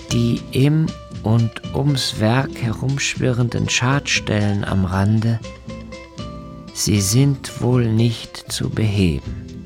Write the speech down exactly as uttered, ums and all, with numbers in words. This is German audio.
Die im und ums Werk herumschwirrenden Schadstellen am Rande, sie sind wohl nicht zu beheben.